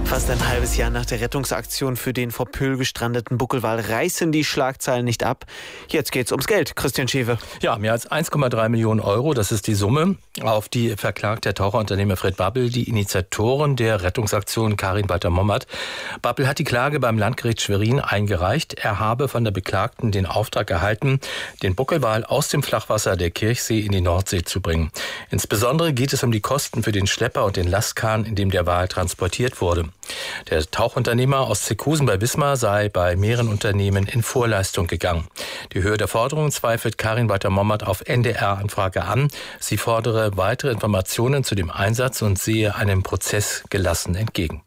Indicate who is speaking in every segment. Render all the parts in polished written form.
Speaker 1: Fast ein halbes Jahr nach der Rettungsaktion für den vor Pöhl gestrandeten Buckelwal reißen die Schlagzeilen nicht ab. Jetzt geht's ums Geld. Christian Schewe.
Speaker 2: Ja, mehr als 1,3 Millionen Euro, das ist die Summe, auf die verklagt der Taucherunternehmer Fred Babbel die Initiatoren der Rettungsaktion Karin Walter-Mommat. Babbel hat die Klage beim Landgericht Schwerin eingereicht. Er habe von der Beklagten den Auftrag erhalten, den Buckelwal aus dem Flachwasser der Kirchsee in die Nordsee zu bringen. Insbesondere geht es um die Kosten für den Schlepper und den Lastkahn, in dem der Wal transportiert wurde. Der Tauchunternehmer aus Zeckhusen bei Wismar sei bei mehreren Unternehmen in Vorleistung gegangen. Die Höhe der Forderungen zweifelt Karin Walter-Mommat auf NDR-Anfrage an. Sie fordere weitere Informationen zu dem Einsatz und sehe einem Prozess gelassen entgegen.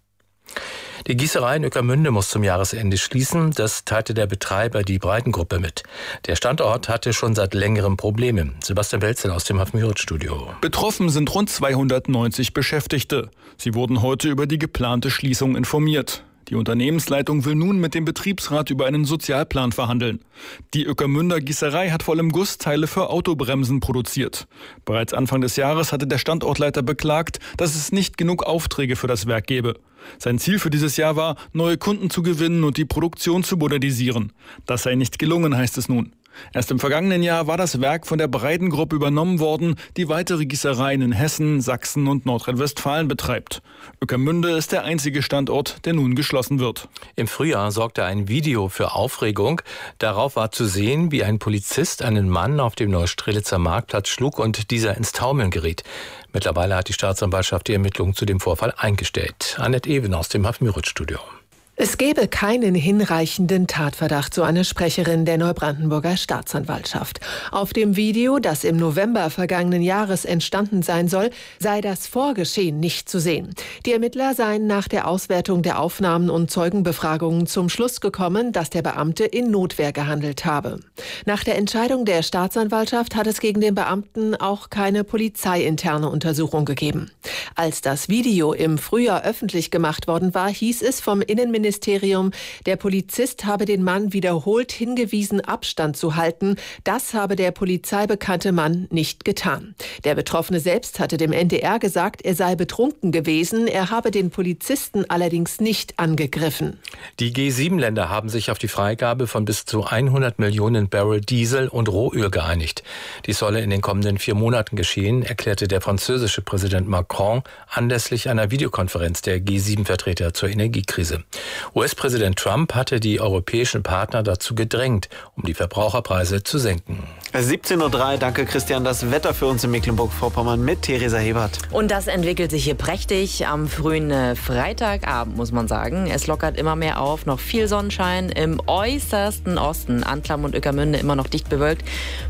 Speaker 2: Die Gießerei in Ueckermünde muss zum Jahresende schließen. Das teilte der Betreiber die Breitengruppe mit. Der Standort hatte schon seit längerem Probleme. Sebastian Welzel aus dem Hafenmüritz-Studio.
Speaker 3: Betroffen sind rund 290 Beschäftigte. Sie wurden heute über die geplante Schließung informiert. Die Unternehmensleitung will nun mit dem Betriebsrat über einen Sozialplan verhandeln. Die Ueckermünder Gießerei hat vor allem Gussteile für Autobremsen produziert. Bereits Anfang des Jahres hatte der Standortleiter beklagt, dass es nicht genug Aufträge für das Werk gebe. Sein Ziel für dieses Jahr war, neue Kunden zu gewinnen und die Produktion zu modernisieren. Das sei nicht gelungen, heißt es nun. Erst im vergangenen Jahr war das Werk von der Breitengruppe übernommen worden, die weitere Gießereien in Hessen, Sachsen und Nordrhein-Westfalen betreibt. Ueckermünde ist der einzige Standort, der nun geschlossen wird.
Speaker 2: Im Frühjahr sorgte ein Video für Aufregung. Darauf war zu sehen, wie ein Polizist einen Mann auf dem Neustrelitzer Marktplatz schlug und dieser ins Taumeln geriet. Mittlerweile hat die Staatsanwaltschaft die Ermittlungen zu dem Vorfall eingestellt. Annette Ewen aus dem Hafenmüritz-Studio.
Speaker 4: Es gäbe keinen hinreichenden Tatverdacht, so eine Sprecherin der Neubrandenburger Staatsanwaltschaft. Auf dem Video, das im November vergangenen Jahres entstanden sein soll, sei das Vorgeschehen nicht zu sehen. Die Ermittler seien nach der Auswertung der Aufnahmen und Zeugenbefragungen zum Schluss gekommen, dass der Beamte in Notwehr gehandelt habe. Nach der Entscheidung der Staatsanwaltschaft hat es gegen den Beamten auch keine polizeiinterne Untersuchung gegeben. Als das Video im Frühjahr öffentlich gemacht worden war, hieß es vom Innenministerium, der Polizist habe den Mann wiederholt hingewiesen, Abstand zu halten. Das habe der polizeibekannte Mann nicht getan. Der Betroffene selbst hatte dem NDR gesagt, er sei betrunken gewesen. Er habe den Polizisten allerdings nicht angegriffen.
Speaker 2: Die G7-Länder haben sich auf die Freigabe von bis zu 100 Millionen Barrel Diesel und Rohöl geeinigt. Dies solle in den kommenden 4 Monaten geschehen, erklärte der französische Präsident Macron anlässlich einer Videokonferenz der G7-Vertreter zur Energiekrise. US-Präsident Trump hatte die europäischen Partner dazu gedrängt, um die Verbraucherpreise zu senken.
Speaker 1: 17:03 Uhr, danke Christian. Das Wetter für uns in Mecklenburg-Vorpommern mit Theresa Hebert.
Speaker 5: Und das entwickelt sich hier prächtig am frühen Freitagabend, muss man sagen. Es lockert immer mehr auf, noch viel Sonnenschein im äußersten Osten. Anklam und Ueckermünde immer noch dicht bewölkt.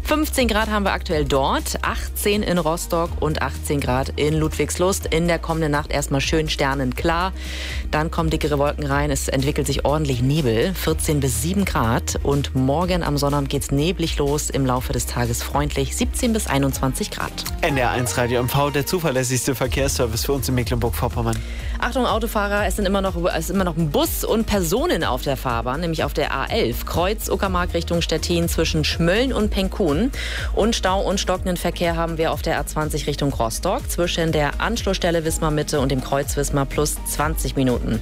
Speaker 5: 15 Grad haben wir aktuell dort, 18 in Rostock und 18 Grad in Ludwigslust. In der kommenden Nacht erstmal schön sternenklar. Dann kommen dickere Wolken rein. Es entwickelt sich ordentlich Nebel, 14 bis 7 Grad. Und morgen am Sonnabend geht's neblig los, im Laufe des Tages freundlich, 17 bis 21 Grad.
Speaker 1: NDR1 Radio MV, der zuverlässigste Verkehrsservice für uns in Mecklenburg-Vorpommern.
Speaker 5: Achtung Autofahrer, es ist immer noch ein Bus und Personen auf der Fahrbahn, nämlich auf der A11, Kreuz Uckermark Richtung Stettin zwischen Schmölln und Penkun. Und Stau und stockenden Verkehr haben wir auf der A20 Richtung Rostock zwischen der Anschlussstelle Wismar Mitte und dem Kreuz Wismar plus 20 Minuten.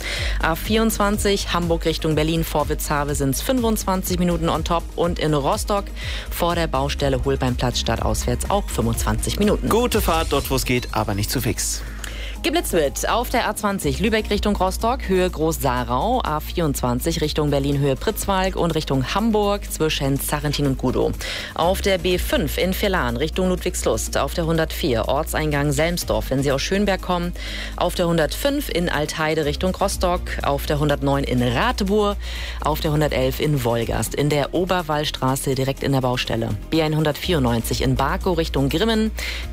Speaker 5: A24 Hamburg Richtung Berlin vor Witzhave sind es 25 Minuten on top und in Rostock vor der Baustelle Holbeinplatz stadtauswärts auch 25 Minuten.
Speaker 1: Gute Fahrt dort, wo es geht, aber nicht zu fix.
Speaker 5: Geblitzt wird auf der A20 Lübeck Richtung Rostock, Höhe Groß-Saarau, A24 Richtung Berlin, Höhe Pritzwalk und Richtung Hamburg zwischen Sarrentin und Gudow. Auf der B5 in Villahn Richtung Ludwigslust, auf der 104 Ortseingang Selmsdorf, wenn Sie aus Schönberg kommen, auf der 105 in Altheide Richtung Rostock, auf der 109 in Ratibur, auf der 111 in Wolgast, in der Oberwallstraße direkt in der Baustelle. B194 in Barkow Richtung Grimmen,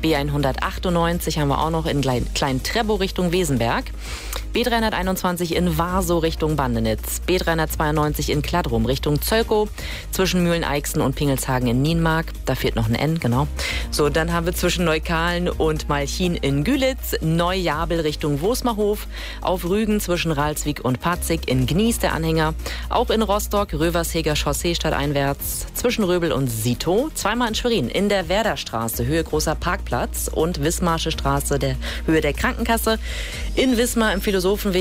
Speaker 5: B198 haben wir auch noch in Klein-Treptow Richtung Wesenberg, B321 in Warsow Richtung Bandenitz, B392 in Kladrum Richtung Zölkow, zwischen Mühlen-Eichsen und Pingelshagen in Nienmark, da fehlt noch ein N, genau. So, dann haben wir zwischen Neukalen und Malchin in Gülitz, Neujabel Richtung Wosmerhof, auf Rügen zwischen Ralswiek und Patzig, in Gnies der Anhänger, auch in Rostock, Röversheger Chaussee stadteinwärts, zwischen Röbel und Sito, zweimal in Schwerin, in der Werderstraße, Höhe Großer Parkplatz und Wismarsche Straße, der Höhe der Krankenkasse, in Wismar im Philosophenweg